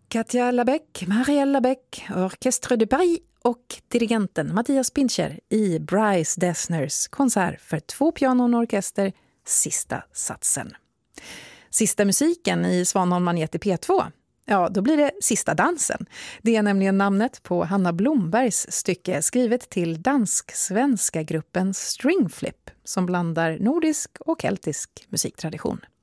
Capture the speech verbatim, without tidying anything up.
Katja Labeck, Marielle Labeck, Orchestre de Paris och dirigenten Mattias Pincher i Bryce Dessners konsert för två pianon och orkester, Sista satsen. Sista musiken i Svanholm Magnet i P två. Ja, då blir det Sista dansen. Det är nämligen namnet på Hanna Blombergs stycke skrivet till dansk-svenska gruppen Stringflip som blandar nordisk och keltisk musiktradition.